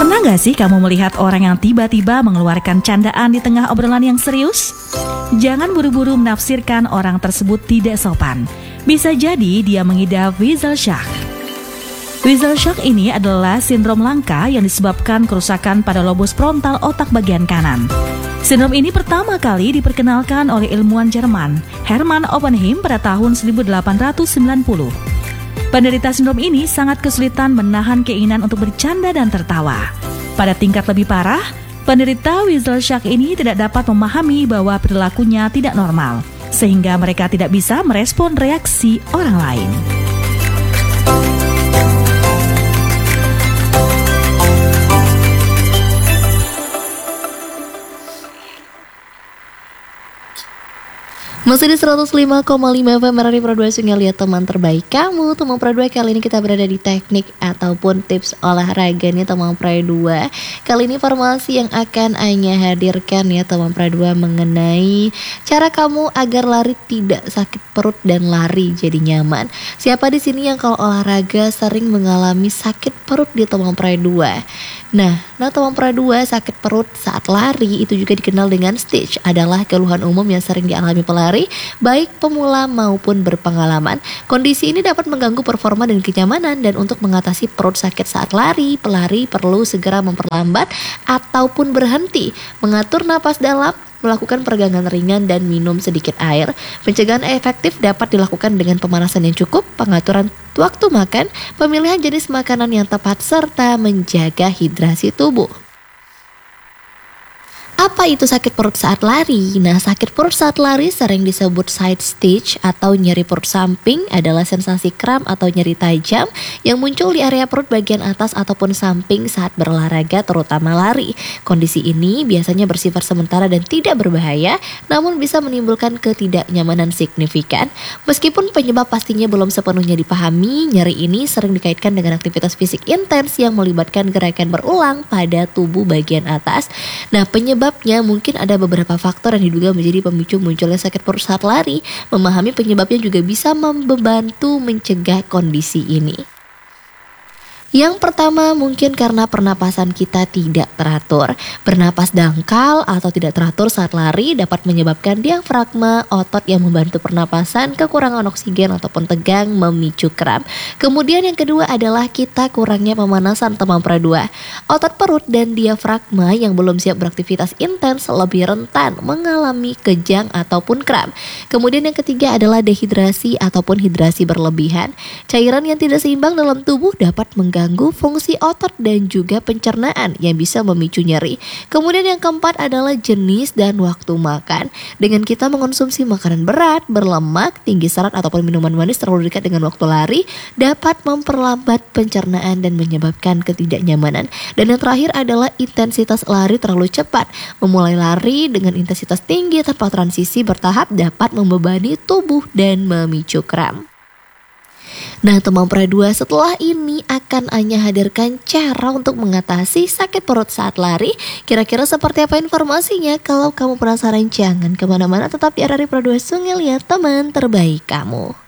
Pernah gak sih kamu melihat orang yang tiba-tiba mengeluarkan candaan di tengah obrolan yang serius? Jangan buru-buru menafsirkan orang tersebut tidak sopan. Bisa jadi dia mengidap Wiesel Shock. Wiesel Shock ini adalah sindrom langka yang disebabkan kerusakan pada lobus frontal otak bagian kanan. Sindrom ini pertama kali diperkenalkan oleh ilmuwan Jerman, Hermann Oppenheim pada tahun 1890. Penderita sindrom ini sangat kesulitan menahan keinginan untuk bercanda dan tertawa. Pada tingkat lebih parah, penderita Wiesel Shock ini tidak dapat memahami bahwa perilakunya tidak normal, sehingga mereka tidak bisa merespon reaksi orang lain. Masih di 105,5 FM Radio Pro 2 Sungai Lihat teman terbaik kamu. Teman Pro 2 kali ini kita berada di teknik ataupun tips olahraga nih teman Pro 2. Kali ini informasi yang akan Anya hadirkan ya teman Pro 2 mengenai cara kamu agar lari tidak sakit perut dan lari jadi nyaman. Siapa di sini yang kalau olahraga sering mengalami sakit perut di teman Pro 2? Nah teman Pro 2, sakit perut saat lari itu juga dikenal dengan stitch, adalah keluhan umum yang sering dialami pelari baik pemula maupun berpengalaman. Kondisi ini dapat mengganggu performa dan kenyamanan, dan untuk mengatasi perut sakit saat lari, pelari perlu segera memperlambat ataupun berhenti, mengatur napas dalam, melakukan peregangan ringan dan minum sedikit air. Pencegahan efektif dapat dilakukan dengan pemanasan yang cukup, pengaturan waktu makan, pemilihan jenis makanan yang tepat, serta menjaga hidrasi tubuh. Apa itu sakit perut saat lari? Nah, sakit perut saat lari sering disebut side stitch atau nyeri perut samping, adalah sensasi kram atau nyeri tajam yang muncul di area perut bagian atas ataupun samping saat berolahraga, terutama lari. Kondisi ini biasanya bersifat sementara dan tidak berbahaya, namun bisa menimbulkan ketidaknyamanan signifikan. Meskipun penyebab pastinya belum sepenuhnya dipahami, nyeri ini sering dikaitkan dengan aktivitas fisik intens yang melibatkan gerakan berulang pada tubuh bagian atas. Nah, penyebabnya mungkin ada beberapa faktor yang diduga menjadi pemicu munculnya sakit perut saat lari. Memahami penyebabnya juga bisa membantu mencegah kondisi ini. Yang pertama, mungkin karena pernapasan kita tidak teratur. Bernapas dangkal atau tidak teratur saat lari dapat menyebabkan diafragma, otot yang membantu pernapasan, kekurangan oksigen ataupun tegang, memicu kram. Kemudian yang kedua adalah kita kurangnya pemanasan teman Pro 2. Otot perut dan diafragma yang belum siap beraktivitas intens lebih rentan mengalami kejang ataupun kram. Kemudian yang ketiga adalah dehidrasi ataupun hidrasi berlebihan. Cairan yang tidak seimbang dalam tubuh dapat mengganggu fungsi otot dan juga pencernaan yang bisa memicu nyeri. Kemudian yang keempat adalah jenis dan waktu makan. Dengan kita mengonsumsi makanan berat, berlemak, tinggi serat ataupun minuman manis terlalu dekat dengan waktu lari dapat memperlambat pencernaan dan menyebabkan ketidaknyamanan. Dan yang terakhir adalah intensitas lari terlalu cepat. Memulai lari dengan intensitas tinggi tanpa transisi bertahap dapat membebani tubuh dan memicu kram. Nah teman Pro 2, setelah ini akan Anya hadirkan cara untuk mengatasi sakit perut saat lari. Kira-kira seperti apa informasinya? Kalau kamu penasaran, jangan kemana-mana, tetap di Radio Pro 2 Sungai Lihat teman terbaik kamu.